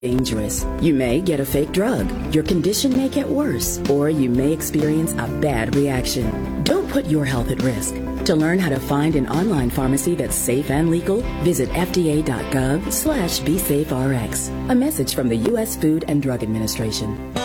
dangerous. You may get a fake drug. Your condition may get worse, or you may experience a bad reaction. Don't put your health at risk. To learn how to find an online pharmacy that's safe and legal, visit fda.gov/BeSafeRx. A message from the U.S. Food and Drug Administration.